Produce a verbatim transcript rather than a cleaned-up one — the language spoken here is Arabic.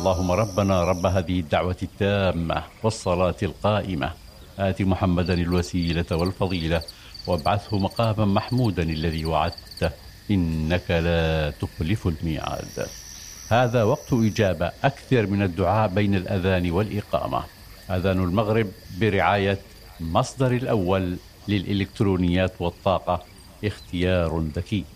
اللهم ربنا رب هذه الدعوة التامة والصلاة القائمة آت محمدا الوسيلة والفضيلة وابعثه مقاما محمودا الذي وعدته إنك لا تخلف الميعاد. هذا وقت إجابة، أكثر من الدعاء بين الأذان والإقامة. أذان المغرب برعاية مصدر الأول للإلكترونيات والطاقة، اختيار ذكي.